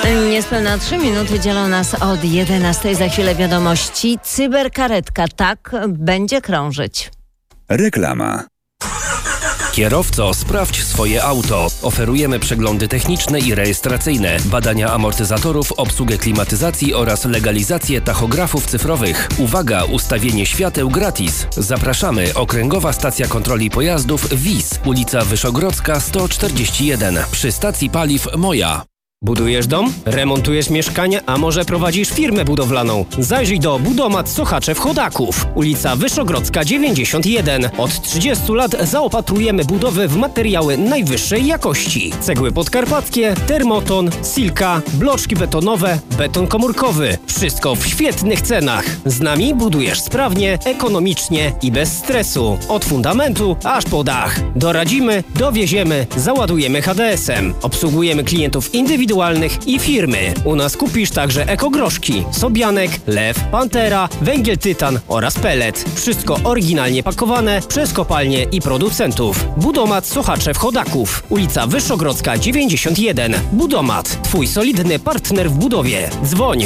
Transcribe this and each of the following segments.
Niespełna 3 minuty dzielą nas od 11. Za chwilę wiadomości. Cyberkaretka będzie krążyć. Reklama. Kierowco, sprawdź swoje auto. Oferujemy przeglądy techniczne i rejestracyjne, badania amortyzatorów, obsługę klimatyzacji oraz legalizację tachografów cyfrowych. Uwaga, ustawienie świateł gratis. Zapraszamy, Okręgowa Stacja Kontroli Pojazdów WIS, ulica Wyszogrodzka 141, przy stacji paliw Moja. Budujesz dom? Remontujesz mieszkanie? A może prowadzisz firmę budowlaną? Zajrzyj do Budomat Sochaczew Chodaków. Ulica Wyszogrodzka 91. Od 30 lat zaopatrujemy budowy w materiały najwyższej jakości. Cegły podkarpackie, termoton, silka, bloczki betonowe, beton komórkowy. Wszystko w świetnych cenach. Z nami budujesz sprawnie, ekonomicznie i bez stresu. Od fundamentu aż po dach. Doradzimy, dowieziemy, załadujemy HDS-em. Obsługujemy klientów indywidualnych i firmy. U nas kupisz także ekogroszki, Sobianek, Lew, Pantera, węgiel tytan oraz pellet. Wszystko oryginalnie pakowane przez kopalnie i producentów. Budomat Sochaczew Chodaków. Ulica Wyszogrodzka 91. Budomat. Twój solidny partner w budowie. Dzwoń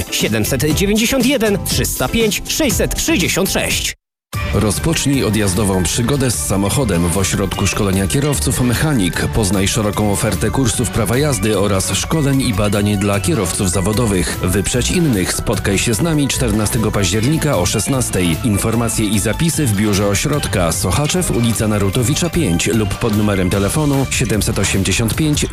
791 305 666. Rozpocznij odjazdową przygodę z samochodem w Ośrodku Szkolenia Kierowców Mechanik. Poznaj szeroką ofertę kursów prawa jazdy oraz szkoleń i badań dla kierowców zawodowych. Wyprzedź innych. Spotkaj się z nami 14 października o 16. Informacje i zapisy w biurze ośrodka Sochaczew, ulica Narutowicza 5 lub pod numerem telefonu 785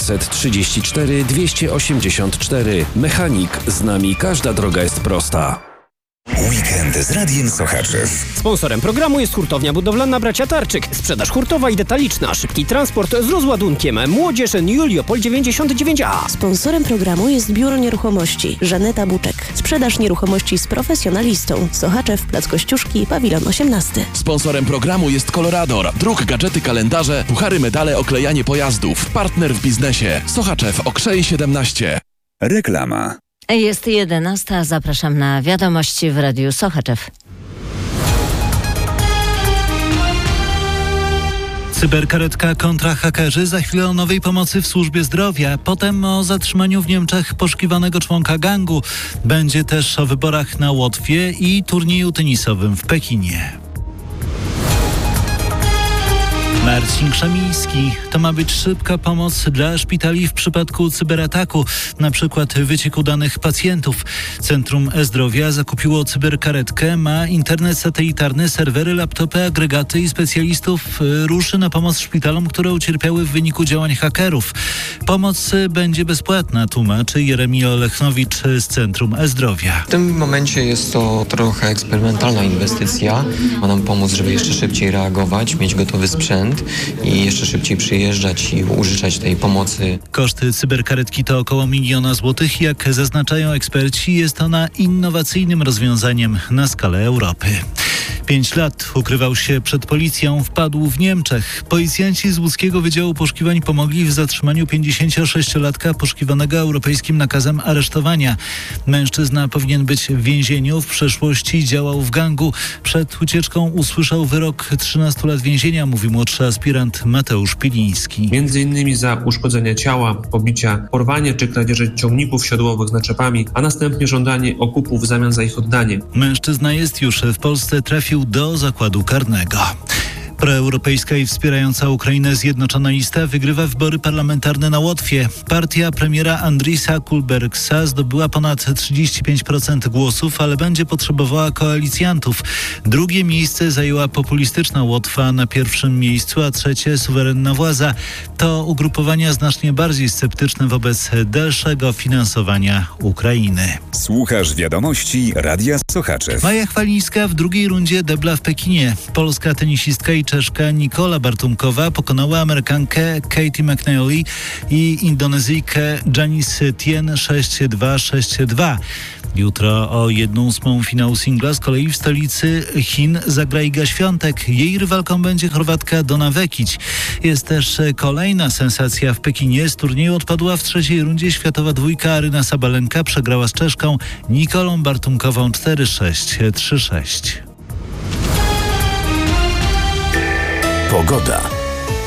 934 284. Mechanik. Z nami każda droga jest prosta. Weekend z Radiem Sochaczew. Sponsorem programu jest hurtownia budowlana Bracia Tarczyk. Sprzedaż hurtowa i detaliczna. Szybki transport z rozładunkiem. Młodzież Juliopol 99A. Sponsorem programu jest Biuro Nieruchomości Żaneta Buczek. Sprzedaż nieruchomości z profesjonalistą. Sochaczew, Plac Kościuszki, Pawilon 18. Sponsorem programu jest Colorador. Druk, gadżety, kalendarze, puchary, medale, oklejanie pojazdów. Partner w biznesie. Sochaczew, Okrzej 17. Reklama. Jest 11. Zapraszam na wiadomości w Radiu Sochaczew. Cyberkaretka kontra hakerzy. Za chwilę o nowej pomocy w służbie zdrowia. Potem o zatrzymaniu w Niemczech poszukiwanego członka gangu. Będzie też o wyborach na Łotwie i turnieju tenisowym w Pekinie. Marcin Krzemiński. To ma być szybka pomoc dla szpitali w przypadku cyberataku, na przykład wycieku danych pacjentów. Centrum E-Zdrowia zakupiło cyberkaretkę, ma internet satelitarny, serwery, laptopy, agregaty i specjalistów ruszy na pomoc szpitalom, które ucierpiały w wyniku działań hakerów. Pomoc będzie bezpłatna, tłumaczy Jeremia Olechnowicz z Centrum E-Zdrowia. W tym momencie jest to trochę eksperymentalna inwestycja. Ma nam pomóc, żeby jeszcze szybciej reagować, mieć gotowy sprzęt i jeszcze szybciej przyjeżdżać i użyczać tej pomocy. Koszty cyberkaretki to około 1 000 000 złotych. Jak zaznaczają eksperci, jest ona innowacyjnym rozwiązaniem na skalę Europy. 5 lat ukrywał się przed policją, wpadł w Niemczech. Policjanci z łódzkiego Wydziału Poszukiwań pomogli w zatrzymaniu 56-latka poszukiwanego europejskim nakazem aresztowania. Mężczyzna powinien być w więzieniu, w przeszłości działał w gangu. Przed ucieczką usłyszał wyrok 13 lat więzienia, mówi młodszy aspirant Mateusz Piliński. Między innymi za uszkodzenie ciała, pobicia, porwanie czy kradzieży ciągników siodłowych z naczepami, a następnie żądanie okupu w zamian za ich oddanie. Mężczyzna jest już w Polsce, trafił do zakładu karnego. Proeuropejska i wspierająca Ukrainę Zjednoczona Lista wygrywa wybory parlamentarne na Łotwie. Partia premiera Andrisa Kulbergsa zdobyła ponad 35% głosów, ale będzie potrzebowała koalicjantów. Drugie miejsce zajęła populistyczna Łotwa na pierwszym miejscu, a trzecie suwerenna Władza. To ugrupowania znacznie bardziej sceptyczne wobec dalszego finansowania Ukrainy. Słuchasz wiadomości Radia Sochaczew. Maja Chwalińska w drugiej rundzie debla w Pekinie. Polska tenisistka i Czeszka Nikola Bartumkowa pokonała Amerykankę Katie McNally i Indonezyjkę Janice Tien 6-2, 6-2. Jutro o 1/8 finału singla z kolei w stolicy Chin zagra Iga Świątek. Jej rywalką będzie Chorwatka Donna Vekić. Jest też kolejna sensacja w Pekinie. Z turnieju odpadła w trzeciej rundzie światowa dwójka Aryna Sabalenka. Przegrała z Czeszką Nikolą Bartumkową 4-6, 3-6. Pogoda.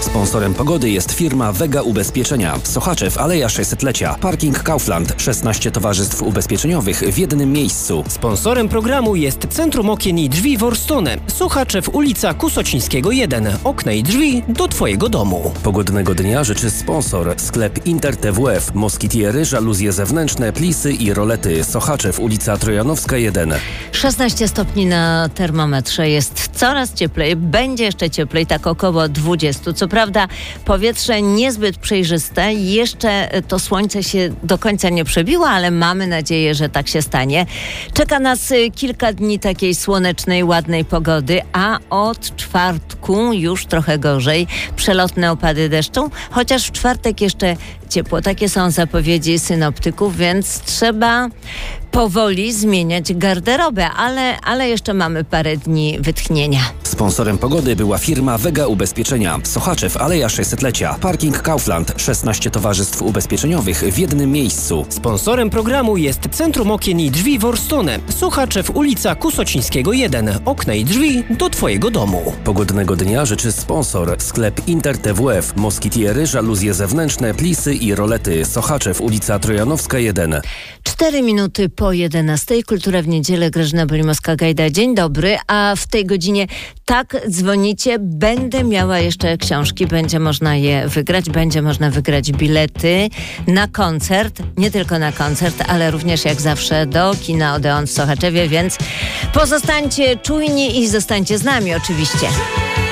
Sponsorem pogody jest firma Vega Ubezpieczenia. Sochaczew, Aleja 600-lecia. Parking Kaufland. 16 towarzystw ubezpieczeniowych w jednym miejscu. Sponsorem programu jest Centrum Okien i Drzwi Worstone. Sochaczew, ulica Kusocińskiego 1. Okna i drzwi do Twojego domu. Pogodnego dnia życzy sponsor. Sklep Inter TWF. Moskitiery, żaluzje zewnętrzne, plisy i rolety. Sochaczew, ulica Trojanowska 1. 16 stopni na termometrze, jest coraz cieplej, będzie jeszcze cieplej, tak około 20. Co prawda powietrze niezbyt przejrzyste, jeszcze to słońce się do końca nie przebiło, ale mamy nadzieję, że tak się stanie. Czeka nas kilka dni takiej słonecznej, ładnej pogody, a od czwartku już trochę gorzej. Przelotne opady deszczu, chociaż w czwartek jeszcze ciepło. Takie są zapowiedzi synoptyków, więc trzeba powoli zmieniać garderobę, ale jeszcze mamy parę dni wytchnienia. Sponsorem pogody była firma Vega Ubezpieczenia. Sochaczew, Aleja 600-lecia. Parking Kaufland. 16 towarzystw ubezpieczeniowych w jednym miejscu. Sponsorem programu jest Centrum Okien i Drzwi Worstone. Sochaczew, ulica Kusocińskiego 1. Okna i drzwi do Twojego domu. Pogodnego dnia życzy sponsor. Sklep Inter TWF. Moskitiery, żaluzje zewnętrzne, plisy i rolety. Sochaczew, ulica Trojanowska 1. 4 minuty po 11. Kultura w niedzielę. Grażyna Bolimowska-Gajda. Dzień dobry. A w tej godzinie tak dzwonicie. Będę miała jeszcze książki. Będzie można je wygrać. Będzie można wygrać bilety na koncert. Nie tylko na koncert, ale również jak zawsze do kina Odeon w Sochaczewie. Więc pozostańcie czujni i zostańcie z nami oczywiście.